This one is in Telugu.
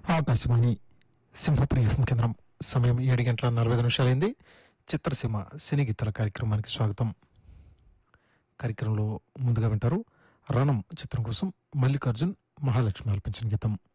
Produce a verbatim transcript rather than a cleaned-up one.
ఆకాశవాణి సింహప్రియ ఎఫ్ఎం కేంద్రం. సమయం ఏడు గంటల నలభై ఐదు నిమిషాలైంది. చిత్రసీమ సినీ గీతాల కార్యక్రమానికి స్వాగతం. కార్యక్రమంలో ముందుగా వింటారు రణం చిత్రం కోసం మల్లికార్జున్ మహాలక్ష్మి ఆలపించిన గీతం.